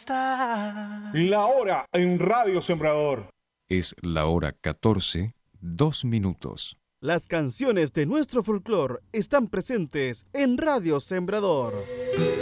está. La hora en Radio Sembrador. Es la hora 14, 2 minutos. Las canciones de nuestro folclore están presentes en Radio Sembrador.